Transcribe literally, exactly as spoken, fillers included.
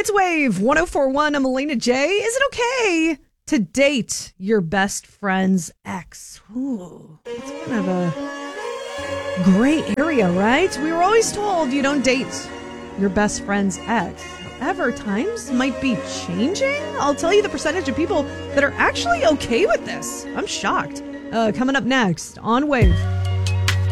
It's Wave one oh four point one. I'm Melina J. Is it okay to date your best friend's ex? Ooh, it's kind of a gray area, right? We were always told you don't date your best friend's ex. However, times might be changing. I'll tell you the percentage of people that are actually okay with this. I'm shocked. Uh, coming up next on Wave.